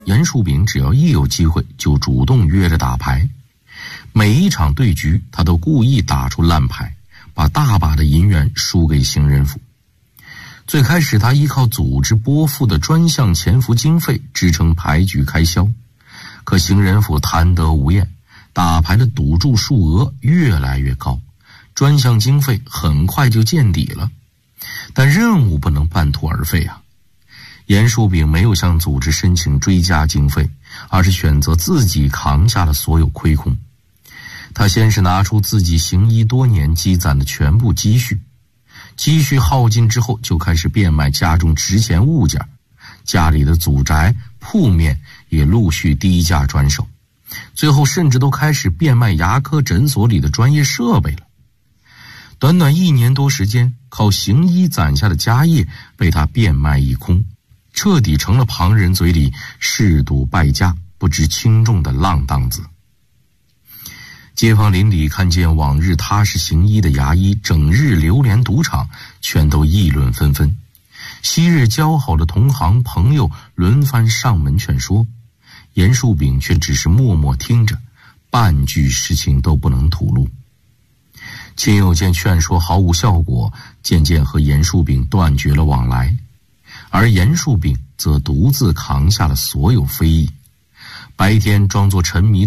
严树炳只要一有机会就主动约着打牌，每一场对局他都故意打出烂牌，把大把的银元输给邢仁甫。最开始他依靠组织拨付的专项潜伏经费支撑牌局开销，可邢仁甫贪得无厌，打牌的赌注数额越来越高，专项经费很快就见底了。但任务不能半途而废啊！严树炳没有向组织申请追加经费，而是选择自己扛下了所有亏空。他先是拿出自己行医多年积攒的全部积蓄，积蓄耗尽之后就开始变卖家中值钱物件，家里的祖宅铺面也陆续低价转手，最后甚至都开始变卖牙科诊所里的专业设备了。短短1年多时间，靠行医攒下的家业被他变卖一空，彻底成了旁人嘴里嗜赌败家不知轻重的浪荡子。街坊邻里看见往日踏实行医的牙医整日流连赌场，全都议论纷纷。昔日交好的同行朋友轮番上门劝说，严树炳却只是默默听着，半句实情都不能吐露。亲友见劝说毫无效果，渐渐和严树炳断绝了往来，而严树炳则独自扛下了所有非议，白天装作沉迷